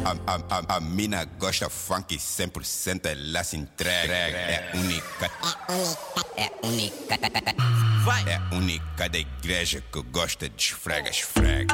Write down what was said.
A mina gosta funk 100%, ela se entrega. É única. É única. É única da igreja que gosta de esfrega.